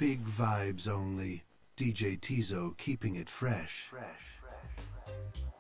Big vibes only. DJ Tizo keeping it fresh.